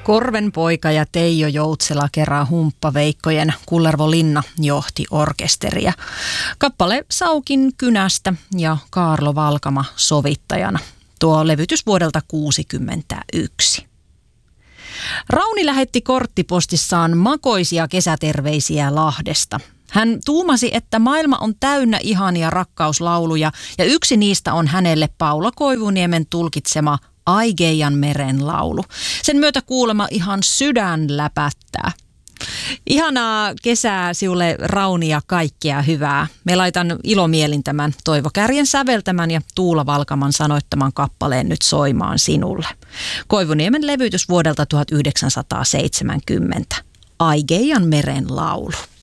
Korvenpoika ja Teijo Joutsela kerää humppaveikkojen Kullervo Linna johti orkesteria. Kappale Saukin kynästä ja Kaarlo Valkama sovittajana. Tuo levytys vuodelta 1961. Rauni lähetti korttipostissaan makoisia kesäterveisiä Lahdesta. Hän tuumasi, että maailma on täynnä ihania rakkauslauluja ja yksi niistä on hänelle Paula Koivuniemen tulkitsema Aigeian meren laulu. Sen myötä kuulemma ihan sydän läpättää. Ihanaa kesää sinulle Rauni ja kaikkea hyvää. Me laitan ilomielin tämän Toivo Kärjen säveltämän ja Tuula Valkaman sanoittaman kappaleen nyt soimaan sinulle. Koivuniemen levytys vuodelta 1970. Aigeian meren laulu.